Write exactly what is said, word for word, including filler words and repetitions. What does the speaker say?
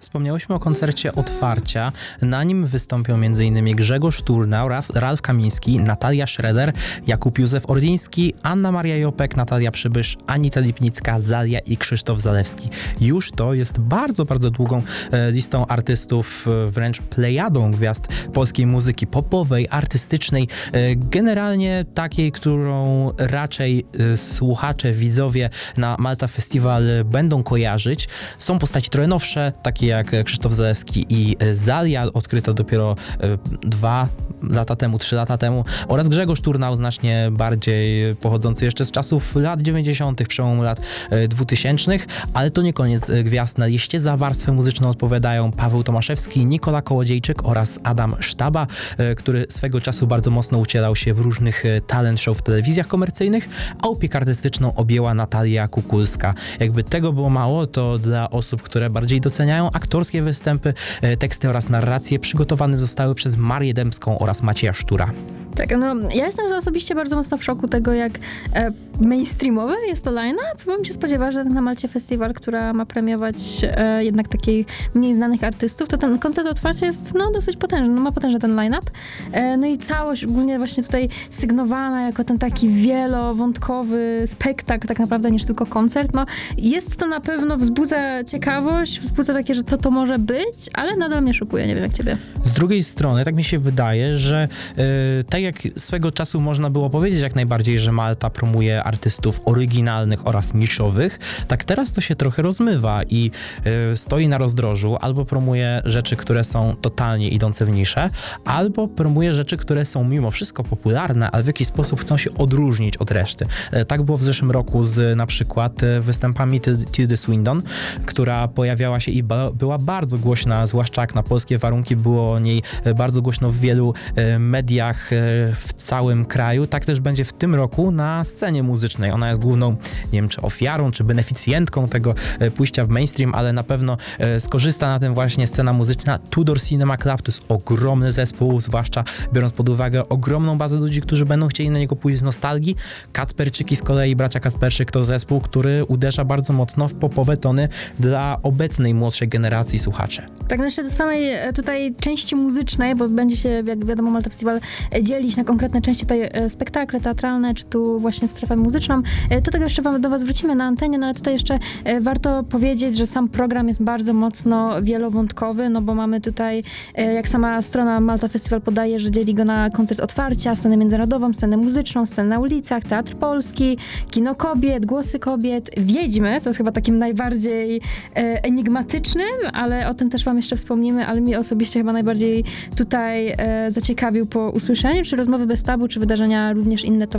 Wspomniałyśmy o koncercie otwarcia. Na nim wystąpią m.in. Grzegorz Turnał, Raf, Ralf Kamiński, Natalia Schroeder, Jakub Józef Orliński, Anna Maria Jopek, Natalia Przybysz, Anita Lipnicka, Zalia i Krzysztof Zalewski. Już to jest bardzo, bardzo długą e, listą artystów, e, wręcz plejadą gwiazd polskiej muzyki popowej, artystycznej, e, generalnie takiej, którą raczej e, słuchacze, widzowie na Malta Festival będą kojarzyć. Są postaci trochę nowsze, takie jak Krzysztof Zalewski i Zalia, odkryto dopiero e, dwa lata temu, trzy lata temu, oraz Grzegorz Turnał, znacznie bardziej pochodzący jeszcze z czasów lat dziewięćdziesiątych, przełomu lat e, dwutysięcznych, ale to nie koniec gwiazd na liście. Za warstwę muzyczną odpowiadają Paweł Tomaszewski, Nikola Kołodziejczyk oraz Adam Sztaba, e, który swego czasu bardzo mocno ucielał się w różnych e, talent show w telewizjach komercyjnych, a opiekę artystyczną objęła Natalia Kukulska. Jakby tego było mało, to dla osób, które bardziej doceniają aktorskie występy, e, teksty oraz narracje przygotowane zostały przez Marię Dębską oraz Macieja Sztura. Tak, no ja jestem osobiście bardzo mocno w szoku tego, jak e, mainstreamowy jest to line-up. Bym się spodziewała, że na Malcie Festiwal, która ma premiować e, jednak takich mniej znanych artystów, to ten koncert otwarcia jest no dosyć potężny, no ma potężny ten line-up. E, no i całość ogólnie właśnie tutaj sygnowana jako ten taki wielowątkowy spektakl tak naprawdę niż tylko koncert. No jest to na pewno, wzbudza ciekawość, wzbudza takie, że co to może być, ale nadal mnie szokuje, nie wiem jak ciebie. Z drugiej strony, tak mi się wydaje, że yy, tak jak swego czasu można było powiedzieć jak najbardziej, że Malta promuje artystów oryginalnych oraz niszowych, tak teraz to się trochę rozmywa i yy, stoi na rozdrożu, albo promuje rzeczy, które są totalnie idące w niszę, albo promuje rzeczy, które są mimo wszystko popularne, ale w jakiś sposób chcą się odróżnić od reszty. Yy, tak było w zeszłym roku z na przykład yy, występami Tildy Swindon, która pojawiała się i ba- była bardzo głośna, zwłaszcza jak na polskie warunki było o niej yy, bardzo głośno w wielu yy, mediach yy, w całym kraju. Tak też będzie w tym roku na scenie muzycznej. Ona jest główną, nie wiem, czy ofiarą, czy beneficjentką tego e, pójścia w mainstream, ale na pewno e, skorzysta na tym właśnie scena muzyczna. Tudor Cinema Club to jest ogromny zespół, zwłaszcza biorąc pod uwagę ogromną bazę ludzi, którzy będą chcieli na niego pójść z nostalgii. Kacperczyki z kolei, bracia Kacperczyk to zespół, który uderza bardzo mocno w popowe tony dla obecnej, młodszej generacji słuchaczy. Tak, no jeszcze do samej tutaj części muzycznej, bo będzie się, jak wiadomo, Malta Festival dzielić na konkretne części tutaj spektakle teatralne, czy tu właśnie strefę muzyczną. Do tego jeszcze wam, do was wrócimy na antenie, no ale tutaj jeszcze warto powiedzieć, że sam program jest bardzo mocno wielowątkowy, no bo mamy tutaj, jak sama strona Malta Festival podaje, że dzieli go na koncert otwarcia, scenę międzynarodową, scenę muzyczną, scenę na ulicach, teatr polski, kino kobiet, głosy kobiet, Wiedźmy, co jest chyba takim najbardziej enigmatycznym, ale o tym też wam jeszcze wspomnimy, ale mnie osobiście chyba najbardziej tutaj zaciekawił po usłyszeniu, czy rozmowy bez tabu, czy wydarzenia również inne to